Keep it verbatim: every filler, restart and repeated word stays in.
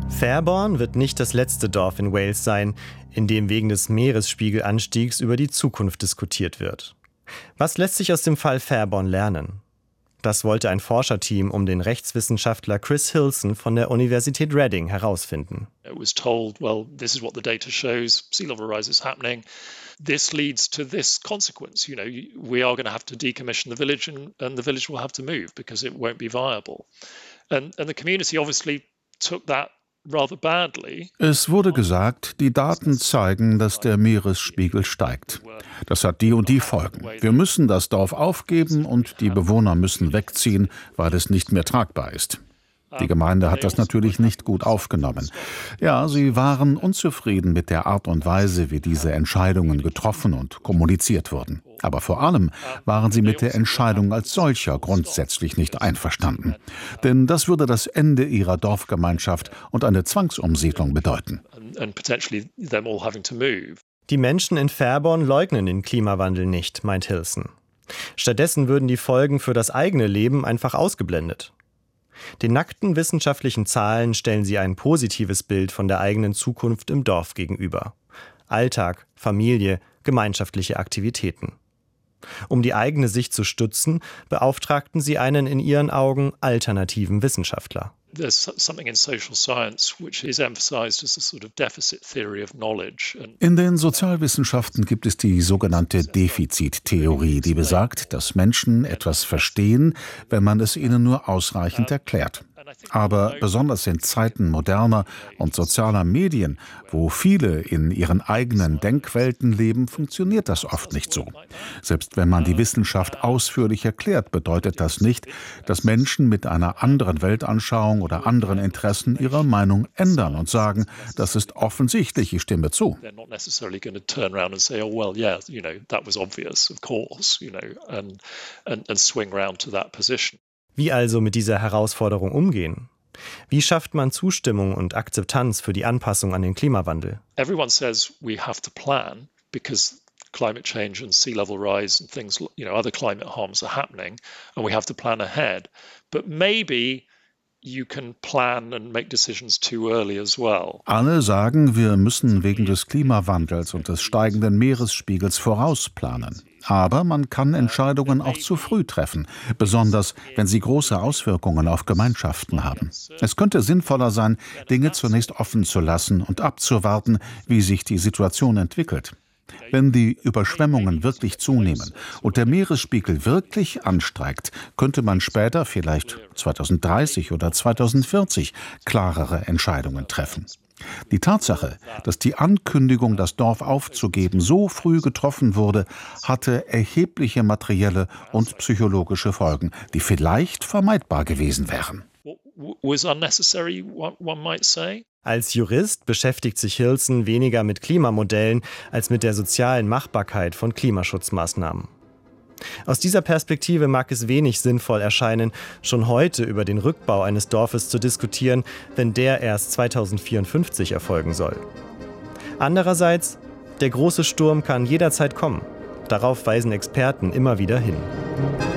Fairborn wird nicht das letzte Dorf in Wales sein, in dem wegen des Meeresspiegelanstiegs über die Zukunft diskutiert wird. Was lässt sich aus dem Fall Fairborn lernen? Das wollte ein Forscherteam um den Rechtswissenschaftler Chris Hilson von der Universität Reading herausfinden. It was told, well, this is what the data shows, sea level rise is happening. This leads to this consequence. You know, we are going to have to decommission the village and, and the village will have to move because it won't be viable. And, and the community obviously took that rather badly. Es wurde gesagt, die Daten zeigen, dass der Meeresspiegel steigt. Das hat die und die Folgen. Wir müssen das Dorf aufgeben und die Bewohner müssen wegziehen, weil es nicht mehr tragbar ist. Die Gemeinde hat das natürlich nicht gut aufgenommen. Ja, sie waren unzufrieden mit der Art und Weise, wie diese Entscheidungen getroffen und kommuniziert wurden. Aber vor allem waren sie mit der Entscheidung als solcher grundsätzlich nicht einverstanden. Denn das würde das Ende ihrer Dorfgemeinschaft und eine Zwangsumsiedlung bedeuten. Die Menschen in Fairborn leugnen den Klimawandel nicht, meint Hilson. Stattdessen würden die Folgen für das eigene Leben einfach ausgeblendet. Den nackten wissenschaftlichen Zahlen stellen sie ein positives Bild von der eigenen Zukunft im Dorf gegenüber. Alltag, Familie, gemeinschaftliche Aktivitäten. Um die eigene Sicht zu stützen, beauftragten sie einen in ihren Augen alternativen Wissenschaftler. In den Sozialwissenschaften gibt es die sogenannte Defizittheorie, die besagt, dass Menschen etwas verstehen, wenn man es ihnen nur ausreichend erklärt. Aber besonders in Zeiten moderner und sozialer Medien, wo viele in ihren eigenen Denkwelten leben, funktioniert das oft nicht so. Selbst wenn man die Wissenschaft ausführlich erklärt, bedeutet das nicht, dass Menschen mit einer anderen Weltanschauung oder anderen Interessen ihre Meinung ändern und sagen, das ist offensichtlich, ich stimme zu. Wie also mit dieser Herausforderung umgehen? Wie schafft man Zustimmung und Akzeptanz für die Anpassung an den Klimawandel? Everyone says we have to plan because climate change and sea level rise and things, you know, other climate harms are happening and we have to plan ahead. But maybe you can plan and make decisions too early as well. Alle sagen, wir müssen wegen des Klimawandels und des steigenden Meeresspiegels vorausplanen. Aber man kann Entscheidungen auch zu früh treffen, besonders wenn sie große Auswirkungen auf Gemeinschaften haben. Es könnte sinnvoller sein, Dinge zunächst offen zu lassen und abzuwarten, wie sich die Situation entwickelt. Wenn die Überschwemmungen wirklich zunehmen und der Meeresspiegel wirklich ansteigt, könnte man später, vielleicht zweitausenddreißig oder zweitausendvierzig, klarere Entscheidungen treffen. Die Tatsache, dass die Ankündigung, das Dorf aufzugeben, so früh getroffen wurde, hatte erhebliche materielle und psychologische Folgen, die vielleicht vermeidbar gewesen wären. Als Jurist beschäftigt sich Hilson weniger mit Klimamodellen als mit der sozialen Machbarkeit von Klimaschutzmaßnahmen. Aus dieser Perspektive mag es wenig sinnvoll erscheinen, schon heute über den Rückbau eines Dorfes zu diskutieren, wenn der erst zweitausendvierundfünfzig erfolgen soll. Andererseits, der große Sturm kann jederzeit kommen. Darauf weisen Experten immer wieder hin.